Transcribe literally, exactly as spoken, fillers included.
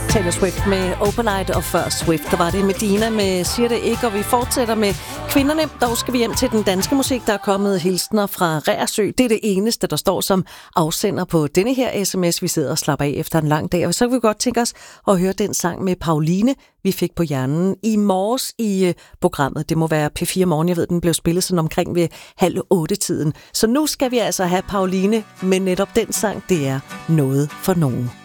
Taylor Swift med Opalite, og før Swift, der var det Medina med Siger det ikke, og vi fortsætter med kvinderne. Dog skal vi hjem til den danske musik, der er kommet hilsner fra Reersø. Det er det eneste, der står som afsender på denne her sms. Vi sidder og slapper af efter en lang dag, og så kan vi godt tænke os at høre den sang med Pauline, vi fik på hjernen i morges i programmet. Det må være P fire Morgen, jeg ved, den blev spillet sådan omkring ved halv otte-tiden. Så nu skal vi altså have Pauline med netop den sang, det er Noget for nogen.